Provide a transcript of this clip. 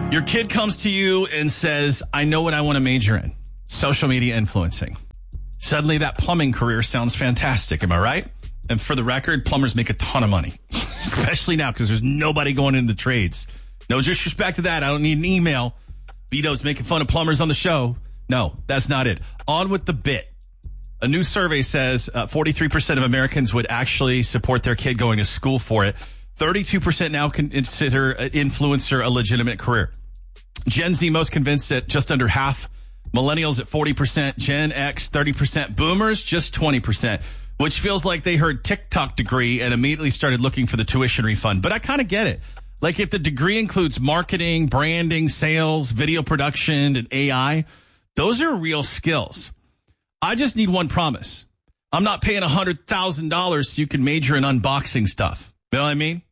Your kid comes to you and says, I know what I want to major in. Social media influencing. Suddenly that plumbing career sounds fantastic. Am I right? And for the record, plumbers make a ton of money, especially now because there's nobody going into the trades. No disrespect to that. I don't need an email. Vito's making fun of plumbers on the show. No, that's not it. On with the bit. A new survey says 43% of Americans would actually support their kid going to school for it. 32% now consider influencer a legitimate career. Gen Z most convinced at just under half. Millennials at 40%. Gen X 30%. Boomers just 20%, which feels like they heard TikTok degree and immediately started looking for the tuition refund. But I kind of get it. Like if the degree includes marketing, branding, sales, video production, and AI, those are real skills. I just need one promise. I'm not paying $100,000 so you can major in unboxing stuff. You know what I mean?